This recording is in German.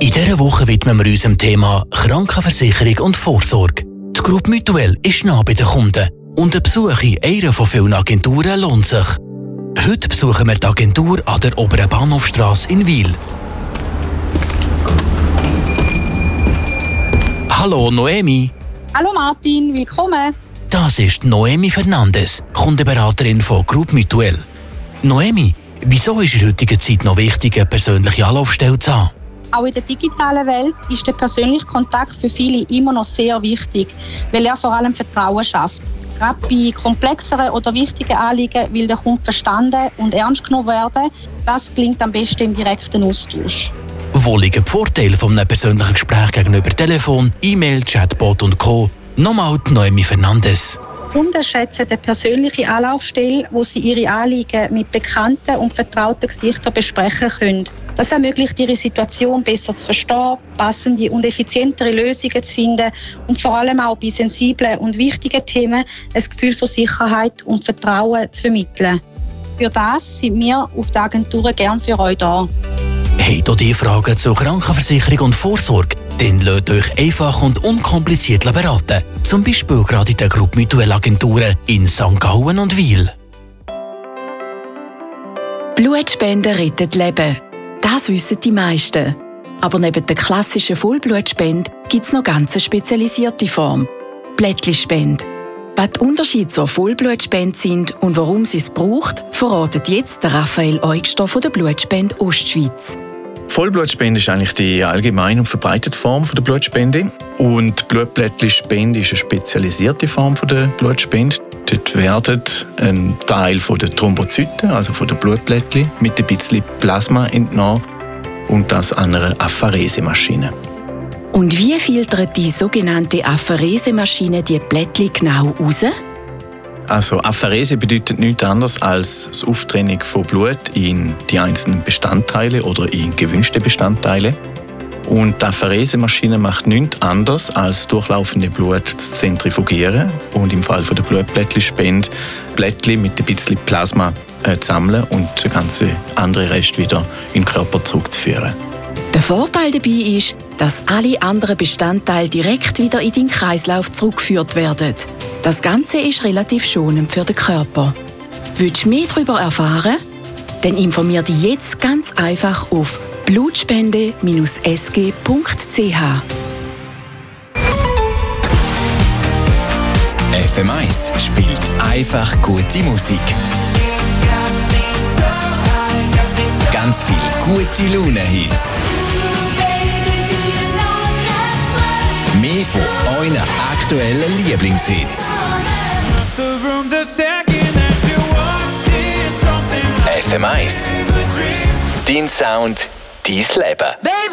In dieser Woche widmen wir uns dem Thema Krankenversicherung und Vorsorge. Die Gruppe Mutuelle ist nah bei den Kunden und ein Besuch in einer von vielen Agenturen lohnt sich. Heute besuchen wir die Agentur an der Oberen Bahnhofstrasse in Wil. Hallo Noemi. Hallo Martin, willkommen. Das ist Noemi Fernandes, Kundenberaterin von Gruppe Mutuelle. Noemi, wieso ist in der heutigen Zeit noch wichtig, eine persönliche Anlaufstelle zu haben? Auch in der digitalen Welt ist der persönliche Kontakt für viele immer noch sehr wichtig, weil er vor allem Vertrauen schafft. Gerade bei komplexeren oder wichtigen Anliegen will der Kunde verstanden und ernst genommen werden. Das gelingt am besten im direkten Austausch. Wo liegen die Vorteile eines persönlichen Gesprächs gegenüber Telefon, E-Mail, Chatbot und Co.? Nochmal die Noemi Fernandes. Kunden schätzen die persönliche Anlaufstelle, wo sie ihre Anliegen mit bekannten und vertrauten Gesichtern besprechen können. Das ermöglicht, ihre Situation besser zu verstehen, passende und effizientere Lösungen zu finden und vor allem auch bei sensiblen und wichtigen Themen ein Gefühl von Sicherheit und Vertrauen zu vermitteln. Für das sind wir auf der Agentur gern für euch da. Habt ihr die Fragen zur Krankenversicherung und Vorsorge? Dann lasst euch einfach und unkompliziert beraten. Zum Beispiel gerade in der Gruppe Mutuelle Agenturen in St. Gallen und Wil. Blutspenden retten Leben. Das wissen die meisten. Aber neben der klassischen Vollblutspende gibt es noch ganz eine spezialisierte Form. Plättchenspende. Was die Unterschiede zur Vollblutspende sind und warum sie es braucht, verratet jetzt Raphael Eugster von der Blutspende Ostschweiz. Vollblutspende ist eigentlich die allgemein und verbreitete Form der Blutspende. Und Blutplättchenspende ist eine spezialisierte Form der Blutspende. Dort werden ein Teil der Thrombozyten, also von den Blutplättchen, mit ein bisschen Plasma entnommen und das an einer Apherese-Maschine. Und wie filtert die sogenannte Apherese-Maschine die Plättchen genau raus? Also Apherese bedeutet nichts anderes als das Auftrennen von Blut in die einzelnen Bestandteile oder in gewünschte Bestandteile. Und die Apherese-Maschine macht nichts anderes als durchlaufende Blut zu zentrifugieren und im Fall der Blutplättchenspende Plättchen mit ein bisschen Plasma zu sammeln und den ganzen anderen Rest wieder in den Körper zurückzuführen. Der Vorteil dabei ist, dass alle anderen Bestandteile direkt wieder in den Kreislauf zurückgeführt werden. Das Ganze ist relativ schonend für den Körper. Willst du mehr darüber erfahren? Dann informier dich jetzt ganz einfach auf blutspende-sg.ch. FM1 spielt einfach gute Musik. Ganz viel gute Laune-Hits. Mehr von euren aktuellen Lieblingshits. FM1. Dein Sound, dein Leben.